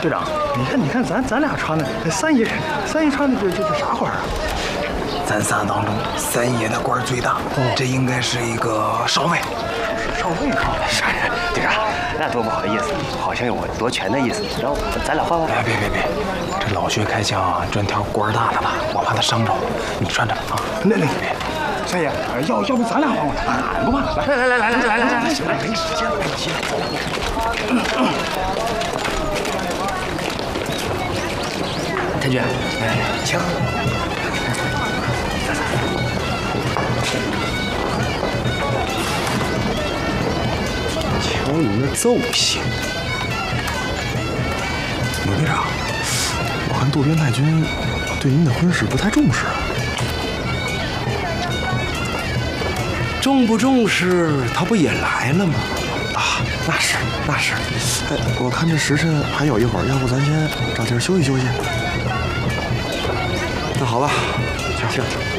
队长，你看咱俩穿的，三爷穿的这啥官啊？ 咱仨当中，三爷的官最大，这应该是一个少尉。 少尉啊？ 啥呀，队长？那多不好意思，好像有我夺权的意思。然后咱俩换换。 别，这老薛开枪专挑官大的了，我怕他伤着。你穿着啊。 那三爷，要不咱俩换换？俺不怕。来，行了，没时间了，没时间了。 太君， 请。 瞧你那揍性！鲁队长，我看渡边太君对您的婚事不太重视啊。重不重视，他不也来了吗？啊，那是。哎，我看这时辰还有一会儿，要不咱先找地儿休息休息？那好吧，行。